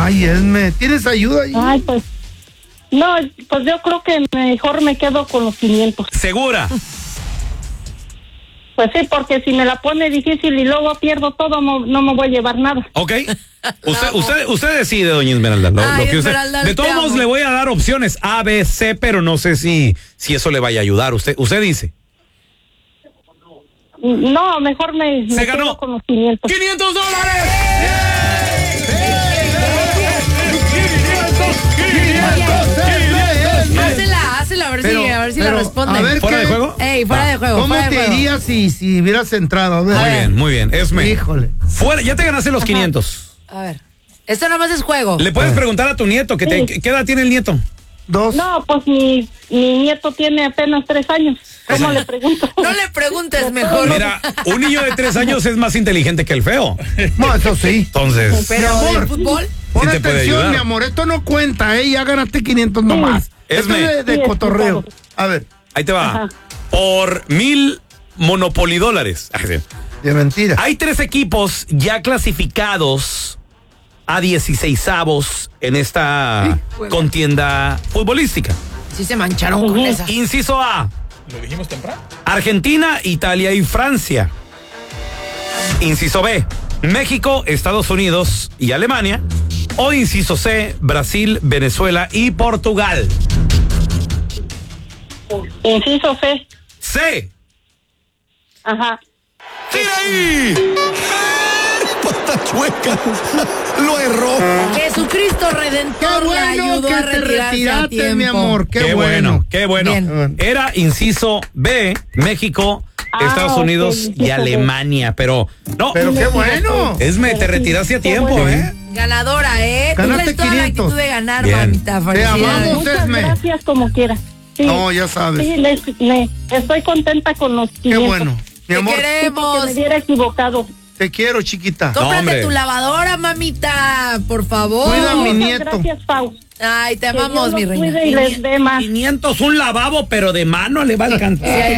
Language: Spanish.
Ay, Esme, ¿tienes ayuda ahí? Ay, pues. No, pues yo creo que mejor me quedo con los 500. ¿Segura? Pues sí, porque si me la pone difícil y luego pierdo todo, no me voy a llevar nada. Ok. Usted decide, doña Esmeralda. Lo que usted, Esmeralda, de todos modos, le voy a dar opciones A, B, C, pero no sé si eso le vaya a ayudar. Usted dice. No, mejor me Se quedo ganó con los 500. ¡$500! Hácela, a ver si la responde. A ver, ¿Fuera de juego? Ey, fuera de juego. ¿Cómo te irías si hubieras entrado? A ver. Muy bien. Esme. Híjole. Fuera, ya te ganaste los 500. A ver. Esto nada más es juego. Le puedes preguntar a tu nieto, ¿qué edad tiene el nieto? 2. No, pues mi nieto tiene apenas 3 años. ¿Cómo le pregunto? No le preguntes mejor. Mira, un niño de 3 años es más inteligente que el feo. No, eso sí. Entonces, Pero Mi amor. ¿de fútbol? Pon sí te puede atención, ayudar. mi amor, esto no cuenta, ya ganaste 500 nomás. Esto Esme. es de Sí, cotorreo. es A ver, ahí te va. Ajá. Por 1,000 monopolidólares. de mentira. Hay 3 equipos ya clasificados a 16avos en esta contienda futbolística. Sí se mancharon con esa. Inciso A. ¿Lo dijimos temprano? Argentina, Italia y Francia. Inciso B. México, Estados Unidos y Alemania. O inciso C. Brasil, Venezuela y Portugal. Inciso C. C. Ajá. ¡Tira ahí! Pata chueca. Lo erró. Jesucristo Qué Redentor le bueno ayudó que a te retirarse a retiraste, tiempo. mi amor. Qué bueno. Qué bueno. Bien. Era inciso B, México, Estados ok, Unidos inciso y B. Alemania. Pero no, Pero qué bueno. Esme, te retiraste a tiempo, bueno. Ganadora, ¿eh? Tú Ganaste traes toda la 500. actitud de ganar, Bien. mamita. Te Felicidades. amamos. Muchas Esme. gracias como quiera. Sí. No, ya sabes. Sí, estoy contenta con los 500. Qué bueno. Mi Te amor, Sí, porque queremos. me hubiera equivocado. te quiero, chiquita. No, hombre. Cómprate tu lavadora, mamita, por favor. Cuida a mi Muchas nieto. gracias, Pau. Ay, te Que amamos, Dios mi los reina. cuide y les dé más. 500, un lavabo, pero de mano le va a alcanzar. Sí, ahí